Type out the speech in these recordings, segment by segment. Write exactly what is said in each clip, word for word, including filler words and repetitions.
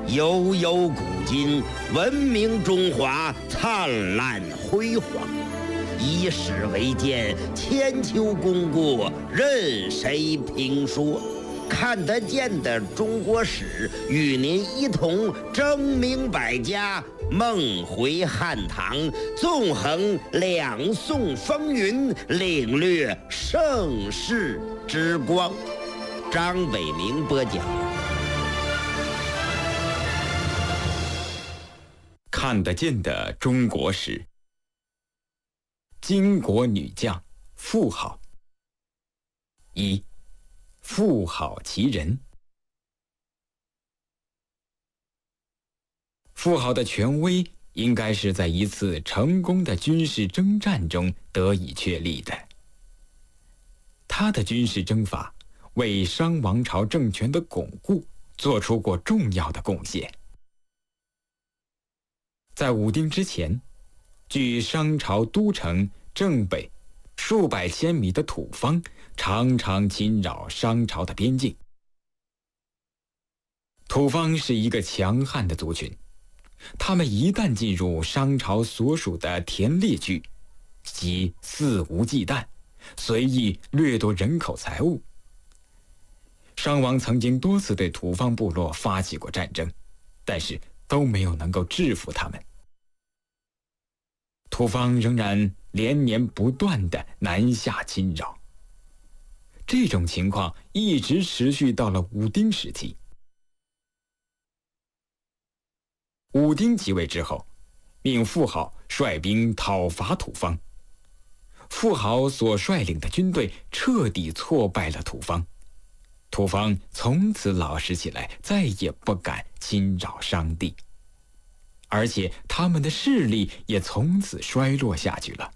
悠悠古今，文明中华灿烂辉煌。以史为鉴，千秋功过任谁评说。看得见的中国史，与您一同争明百家，梦回汉唐，纵横两宋风云，领略盛世之光。张北明播讲。 看得见的中国史，巾帼女将妇好。一，妇好其人。妇好的权威应该是在一次成功的军事征战中得以确立的。他的军事征伐为商王朝政权的巩固做出过重要的贡献。在武丁之前，距商朝都城正北数百千米的土方常常侵扰商朝的边境。土方是一个强悍的族群，他们一旦进入商朝所属的田猎区，即肆无忌惮，随意掠夺人口财物。商王曾经多次对土方部落发起过战争，但是都没有能够制服他们。土方仍然连年不断地南下侵扰，这种情况一直持续到了武丁时期。武丁即位之后，命妇好率兵讨伐土方。妇好所率领的军队彻底挫败了土方，土方从此老实起来，再也不敢侵扰商地，而且他们的势力也从此衰落下去了。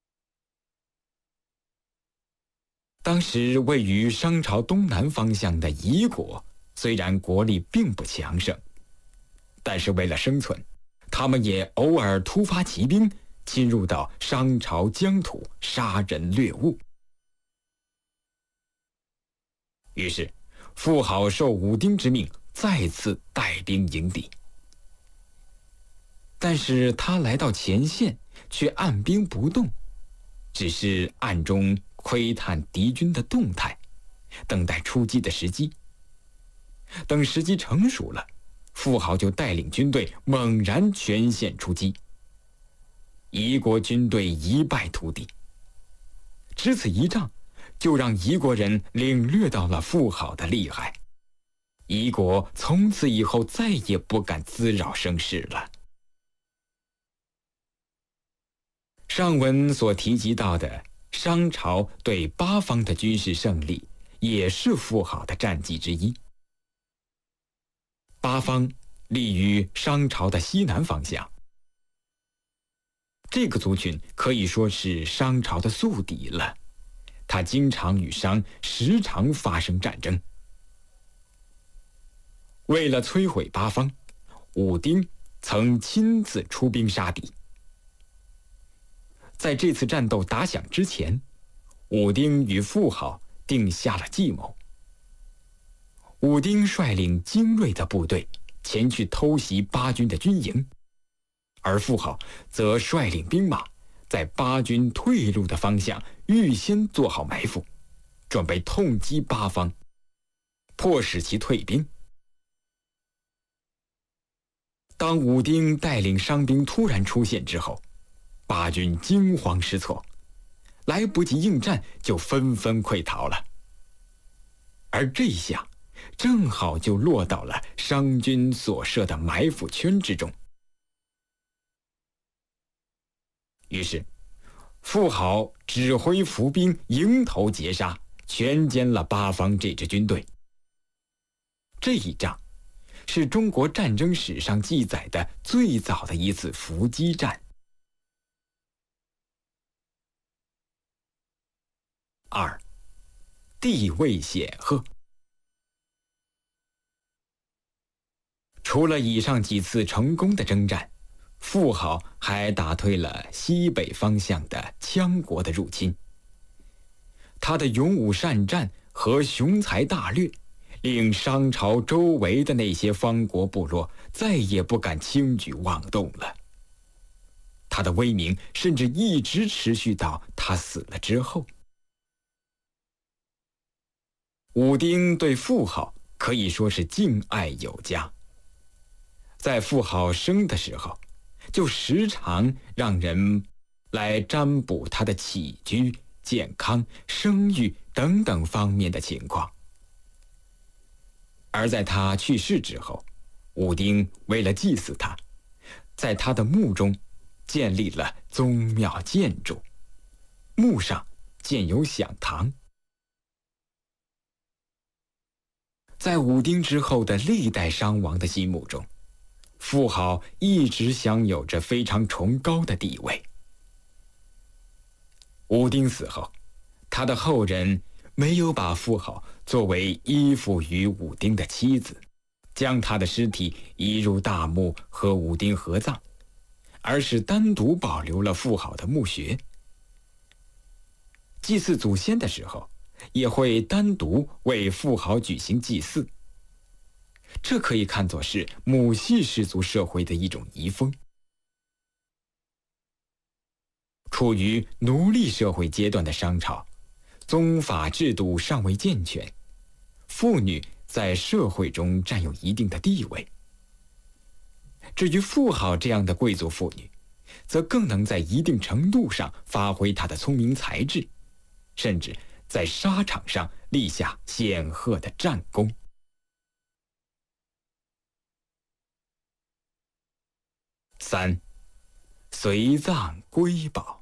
当时位于商朝东南方向的夷国，虽然国力并不强盛，但是为了生存，他们也偶尔突发奇兵，侵入到商朝疆土，杀人掠物。于是妇好受武丁之命，再次带兵迎敌。但是他来到前线，却按兵不动，只是暗中窥探敌军的动态，等待出击的时机。等时机成熟了，妇好就带领军队猛然全线出击。夷国军队一败涂地。只此一仗，就让夷国人领略到了妇好的厉害。夷国从此以后再也不敢滋扰声势了。上文所提及到的商朝对八方的军事胜利，也是妇好的战绩之一。八方立于商朝的西南方向，这个族群可以说是商朝的宿敌了，他经常与商时常发生战争。为了摧毁八方，武丁曾亲自出兵杀敌。在这次战斗打响之前，武丁与妇好定下了计谋。武丁率领精锐的部队前去偷袭八军的军营，而妇好则率领兵马在八军退路的方向预先做好埋伏，准备痛击八方，迫使其退兵。当武丁带领商兵突然出现之后，八军惊慌失措，来不及应战，就纷纷溃逃了。而这一下正好就落到了商军所设的埋伏圈之中。于是妇好指挥伏兵迎头截杀，全歼了八方这支军队。这一仗是中国战争史上记载的最早的一次伏击战。二，地位显赫。除了以上几次成功的征战，妇好还打退了西北方向的羌国的入侵。他的勇武善战和雄才大略， 令商朝周围的那些方国部落再也不敢轻举妄动了。他的威名甚至一直持续到他死了之后。武丁对妇好可以说是敬爱有加，在妇好生的时候，就时常让人来占卜他的起居、健康、生育等等方面的情况。而在他去世之后，武丁为了祭祀他，在他的墓中建立了宗庙建筑，墓上建有享堂。在武丁之后的历代商王的心目中，妇好一直享有着非常崇高的地位。武丁死后，他的后人没有把妇好作为依附于武丁的妻子，将他的尸体移入大墓和武丁合葬，而是单独保留了妇好的墓穴。祭祀祖先的时候，也会单独为妇好举行祭祀。这可以看作是母系氏族社会的一种遗风。处于奴隶社会阶段的商朝，宗法制度尚未健全，妇女在社会中占有一定的地位。至于妇好这样的贵族妇女，则更能在一定程度上发挥她的聪明才智，甚至在沙场上立下显赫的战功。三，随葬瑰宝。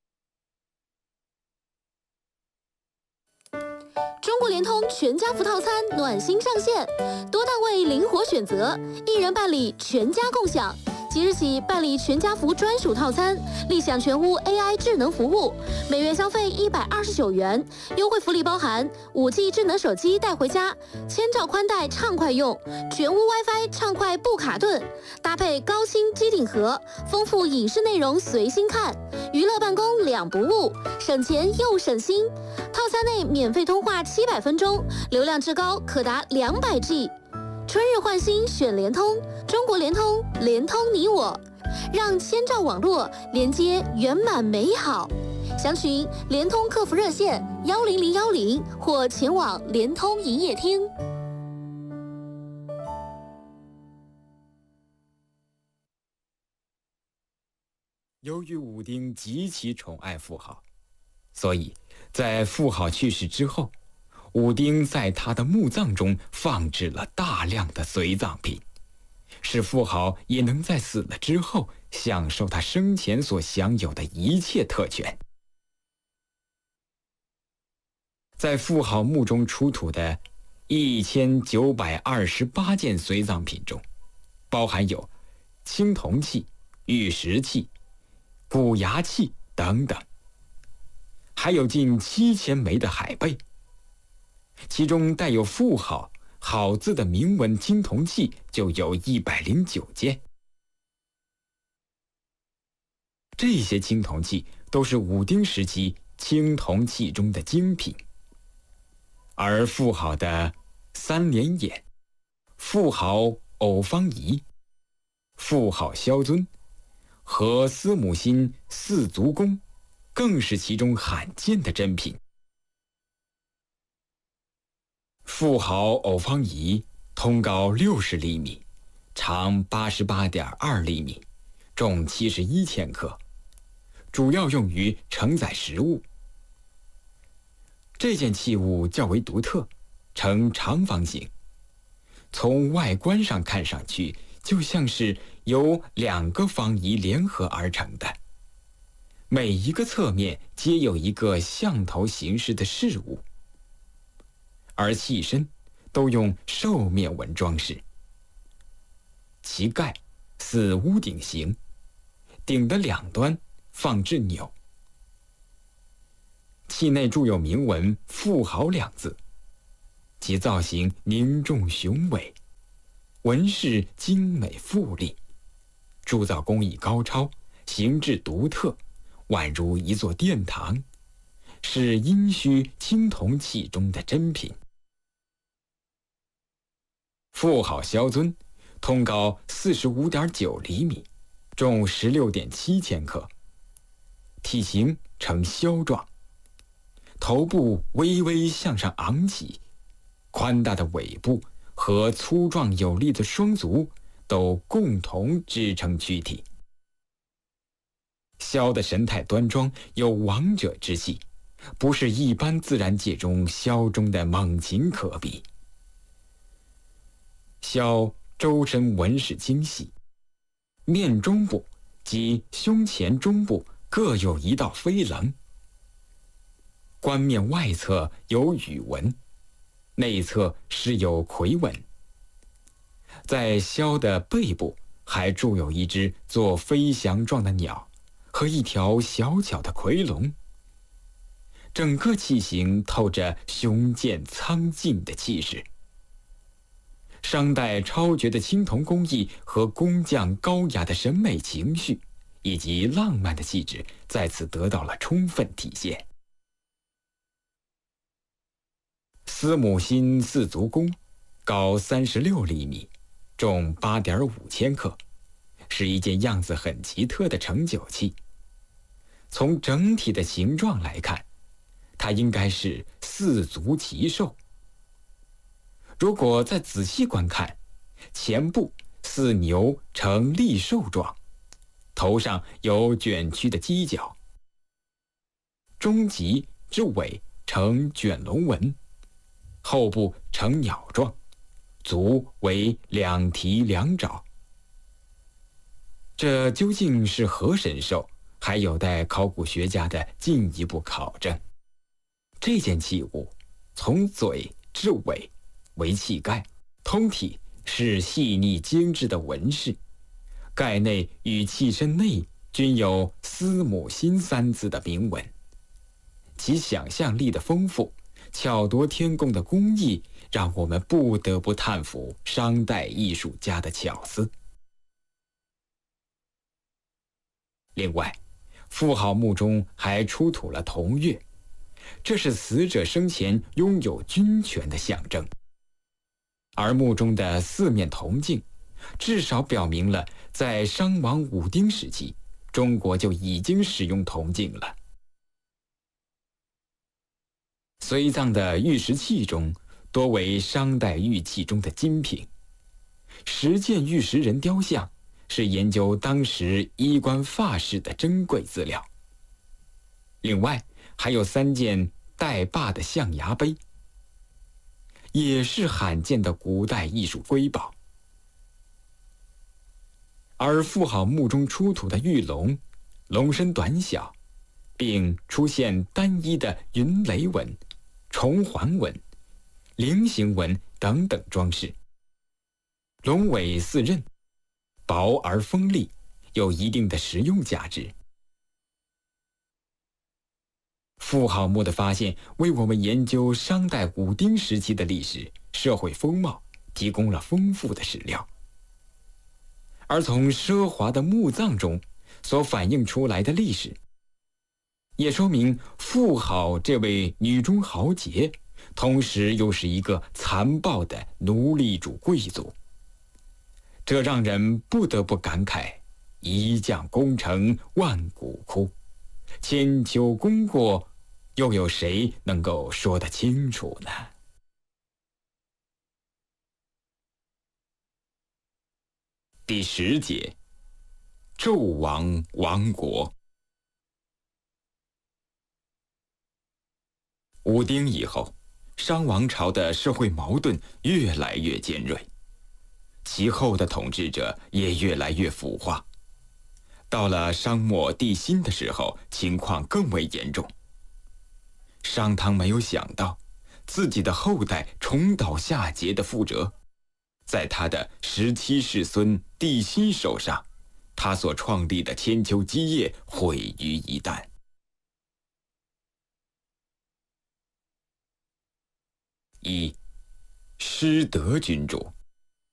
中国联通全家福套餐暖心上线，多档位灵活选择，一人办理全家共享。即日起办理全家福专属套餐，立享全屋 A I 智能服务，每月消费一百二十九元，优惠福利包含五 G 智能手机带回家，千兆宽带畅快用，全屋 WiFi 畅快不卡顿，搭配高清机顶盒，丰富影视内容随心看，娱乐办公两不误，省钱又省心。套餐内免费通话七百分钟，流量至高可达两百 G。春日换新选联通，中国联通，联通你我，让千兆网络连接圆满美好。详询联通客服热线幺零零幺零或前往联通营业厅。 由于武丁极其宠爱妇好，所以在妇好去世之后，武丁在他的墓葬中放置了大量的随葬品，使妇好也能在死了之后享受他生前所享有的一切特权。在妇好墓中出土的一千九百二十八件随葬品中，包含有青铜器、玉石器、骨牙器等等，还有近七千枚的海贝。其中带有妇好好字的铭文青铜器就有一百零九件。这些青铜器都是武丁时期青铜器中的精品。而妇好的三连眼、妇好偶方仪、妇好萧尊和司母心四足弓，更是其中罕见的珍品。妇好偶方仪通高六十厘米，长八十八点二厘米，重七十一千克，主要用于承载食物。这件器物较为独特，呈长方形，从外观上看上去就像是由两个方仪联合而成的，每一个侧面皆有一个象头形式的饰物，而器身都用兽面纹装饰。其盖似屋顶形，顶的两端放置钮。器内铸有铭文“妇好”两字，其造型凝重雄伟，纹饰精美富丽，铸造工艺高超，形制独特，宛如一座殿堂，是殷墟青铜器中的珍品。 妇好萧尊，通高四十五点九厘米，重十六点七千克，体型呈枭状，头部微微向上昂起，宽大的尾部和粗壮有力的双足都共同支撑躯体。枭的神态端庄，有王者之气，不是一般自然界中枭中的猛禽可比。枭周身纹饰精细，面中部及胸前中部各有一道飞棱，冠面外侧有羽纹，内侧是有魁纹。在枭的背部还铸有一只做飞翔状的鸟和一条小巧的夔龙，整个器形透着雄健苍劲的气势。商代超绝的青铜工艺和工匠高雅的审美情绪以及浪漫的气质在此得到了充分体现。司母心四足弓，高三十六厘米，重八点五千克，是一件样子很奇特的盛酒器。从整体的形状来看，它应该是四足骑兽。如果再仔细观看，前部似牛呈立兽状，头上有卷曲的犄角，中脊之尾呈卷龙纹，后部呈鸟状，足为两蹄两爪。这究竟是何神兽，还有待考古学家的进一步考证。这件器物从嘴至尾为器盖，通体是细腻精致的纹饰，盖内与器身内均有司母心三字的铭文。其想象力的丰富，巧夺天工的工艺，让我们不得不叹服商代艺术家的巧思。另外，妇好墓中还出土了铜钺，这是死者生前拥有军权的象征。而墓中的四面铜镜，至少表明了在商王武丁时期，中国就已经使用铜镜了。随葬的玉石器中，多为商代玉器中的精品。十件玉石人雕像是研究当时衣冠发饰的珍贵资料。另外，还有三件带把的象牙杯，也是罕见的古代艺术瑰宝。而妇好墓中出土的玉龙，龙身短小，并出现单一的云雷纹、重环纹、菱形纹等等装饰。龙尾似刃，薄而锋利，有一定的实用价值。妇好墓的发现，为我们研究商代武丁时期的历史、社会风貌提供了丰富的史料。而从奢华的墓葬中所反映出来的历史，也说明妇好这位女中豪杰，同时又是一个残暴的奴隶主贵族。这让人不得不感慨：一将功成万骨枯，千秋功过，又有谁能够说得清楚呢？第十节，纣王亡国。武丁以后，商王朝的社会矛盾越来越尖锐，其后的统治者也越来越腐化。到了商末帝辛的时候，情况更为严重。商汤没有想到，自己的后代重蹈下桀的覆辙，在他的十七世孙帝辛手上，他所创立的千秋基业毁于一旦。一，失德君主。